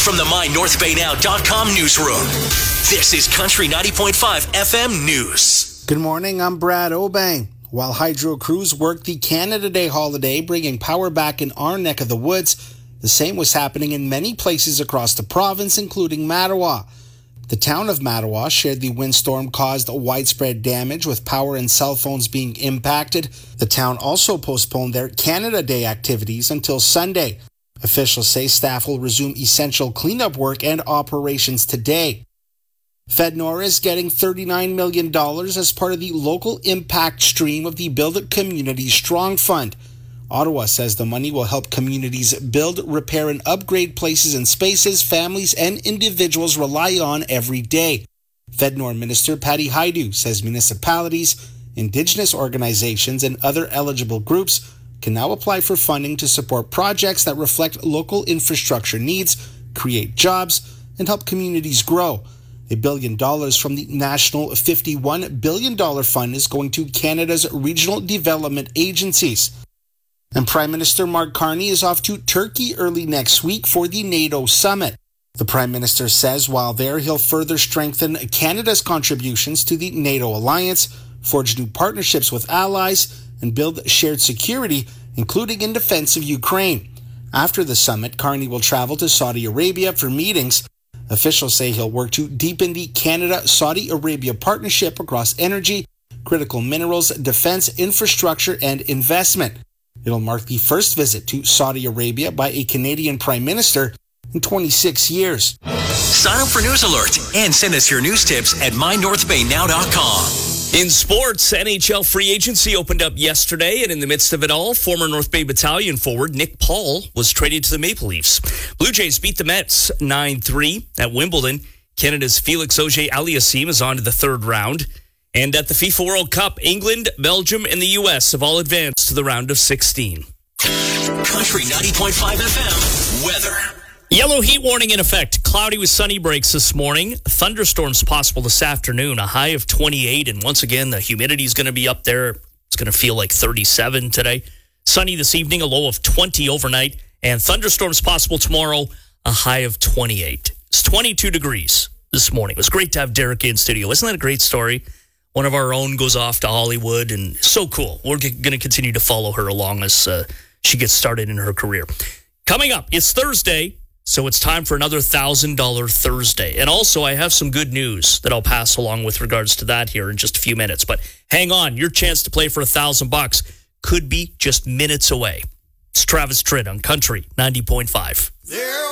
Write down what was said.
from the MyNorthBayNow.com newsroom. This is Country 90.5 FM News. Good morning, I'm Brad Obang. While hydro crews worked the Canada Day holiday, bringing power back in our neck of the woods, the same was happening in many places across the province, including Mattawa. The town of Mattawa shared the windstorm caused widespread damage, with power and cell phones being impacted. The town also postponed their Canada Day activities until Sunday. Officials say staff will resume essential cleanup work and operations today. FedNor is getting $39 million as part of the local impact stream of the Build Communities Strong Fund. Ottawa says the money will help communities build, repair, and upgrade places and spaces families and individuals rely on every day. FedNor Minister Patty Hajdu says municipalities, Indigenous organizations, and other eligible groups can now apply for funding to support projects that reflect local infrastructure needs, create jobs, and help communities grow. $1 billion from the national $51 billion fund is going to Canada's regional development agencies. And Prime Minister Mark Carney is off to Turkey early next week for the NATO summit. The Prime Minister says while there, he'll further strengthen Canada's contributions to the NATO alliance, forge new partnerships with allies, and build shared security, including in defense of Ukraine. After the summit, Carney will travel to Saudi Arabia for meetings. Officials say he'll work to deepen the Canada-Saudi Arabia partnership across energy, critical minerals, defense, infrastructure, and investment. It'll mark the first visit to Saudi Arabia by a Canadian Prime Minister in 26 years. Sign up for News Alert and send us your news tips at MyNorthBayNow.com. In sports, NHL free agency opened up yesterday, and in the midst of it all, former North Bay Battalion forward Nick Paul was traded to the Maple Leafs. Blue Jays beat the Mets 9-3 at Wimbledon. Canada's Felix Auger-Aliassime is on to the third round. And at the FIFA World Cup, England, Belgium, and the U.S. have all advanced to the round of 16. Country 90.5 FM weather. Yellow heat warning in effect. Cloudy with sunny breaks this morning. Thunderstorms possible this afternoon. A high of 28. And once again, the humidity is going to be up there. It's going to feel like 37 today. Sunny this evening, a low of 20 overnight. And thunderstorms possible tomorrow, a high of 28. It's 22 degrees this morning. It was great to have Derek in studio. Isn't that a great story? One of our own goes off to Hollywood, and so cool. We're going to continue to follow her along as she gets started in her career. Coming up, it's Thursday. So it's time for another $1,000 Thursday. And also, I have some good news that I'll pass along with regards to that here in just a few minutes. But hang on, your chance to play for $1,000 could be just minutes away. It's Travis Tritt on Country 90.5.